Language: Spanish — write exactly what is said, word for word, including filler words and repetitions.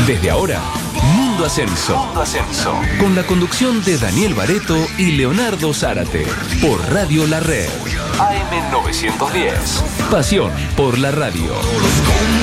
Desde ahora, Mundo Ascenso. Mundo Ascenso. Con la conducción de Daniel Bareto y Leonardo Zárate. Por Radio La Red. A M novecientos diez. Pasión por la radio.